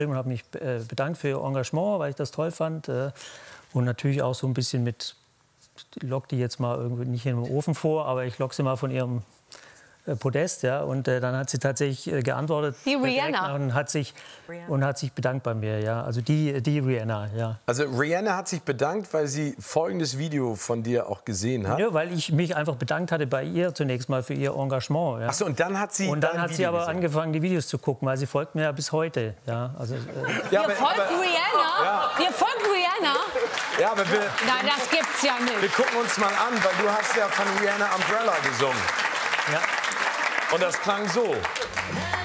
und habe mich bedankt für ihr Engagement, weil ich das toll fand. Und natürlich auch so ein bisschen mit, ich lock die jetzt mal irgendwie nicht in den Ofen vor, aber ich lock sie mal von ihrem Podest, ja, und dann hat sie tatsächlich geantwortet. Die Rihanna. Und hat sich bedankt bei mir, ja, also die Rihanna, ja. Also Rihanna hat sich bedankt, weil sie folgendes Video von dir auch gesehen hat. Ja, weil ich mich einfach bedankt hatte bei ihr zunächst mal für ihr Engagement. Ja. Ach so, und dann hat sie aber angefangen, die Videos zu gucken, weil sie folgt mir ja bis heute, ja. Also, ja, Ihr folgt Rihanna? Ja. Ihr folgt Rihanna? Ja, aber Nein, das gibt's ja nicht. wir gucken uns mal an, weil du hast ja von Rihanna Umbrella gesungen. ja. Und das klang so.